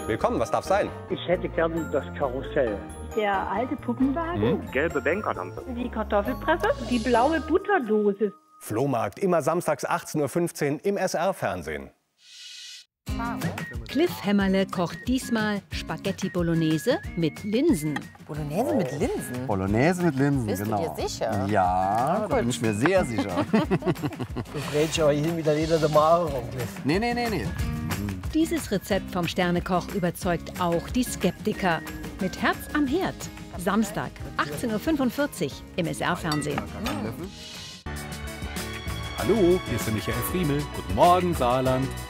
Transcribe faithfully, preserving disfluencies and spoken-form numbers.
Willkommen, was darf sein? Ich hätte gerne das Karussell. Der alte Puppenwagen. Hm? Gelbe Bänkerlampe. Die Kartoffelpresse. Die blaue Butterdose. Flohmarkt, immer samstags achtzehn Uhr fünfzehn im S R-Fernsehen. Cliff Hämmerle kocht diesmal Spaghetti Bolognese mit Linsen. Bolognese mit Linsen? Bolognese mit Linsen, Bist genau. du dir sicher? Ja, da bin ich mir sehr sicher. Du brätst aber hin mit der Leder der Mauer. Nee, nee, nee, nee. Dieses Rezept vom Sternekoch überzeugt auch die Skeptiker. Mit Herz am Herd. Samstag, achtzehn Uhr fünfundvierzig im S R-Fernsehen. Hallo, hier ist der Michael Friemel. Guten Morgen, Saarland.